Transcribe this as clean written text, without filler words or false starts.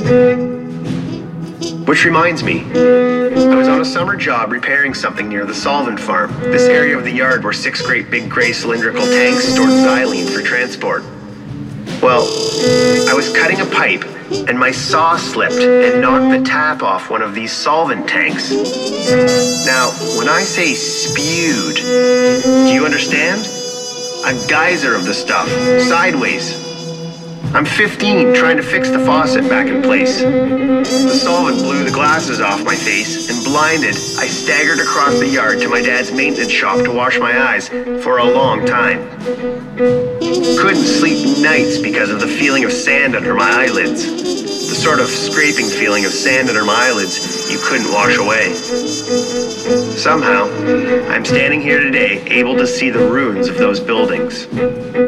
Which reminds me, I was on a summer job repairing something near the solvent farm, this area of the yard where 6 great big gray cylindrical tanks stored xylene for transport. Well, I was cutting a pipe and my saw slipped and knocked the tap off one of these solvent tanks. Now, when I say spewed, do you understand? A geyser of the stuff, sideways. I'm 15, trying to fix the faucet back in place. The solvent blew the glasses off my face, and blinded, I staggered across the yard to my dad's maintenance shop to wash my eyes for a long time. Couldn't sleep nights because of the feeling of sand under my eyelids. The sort of scraping feeling of sand under my eyelids you couldn't wash away. Somehow, I'm standing here today, able to see the ruins of those buildings.